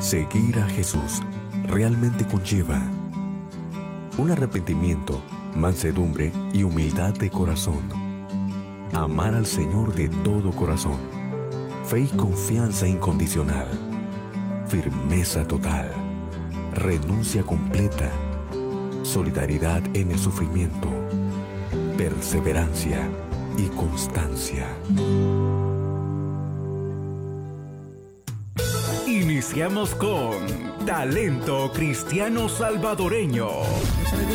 Seguir a Jesús realmente conlleva un arrepentimiento, mansedumbre y humildad de corazón. Amar al Señor de todo corazón. Fe y confianza incondicional. Firmeza total. Renuncia completa. Solidaridad en el sufrimiento. Perseverancia y constancia. Iniciamos con Talento Cristiano Salvadoreño.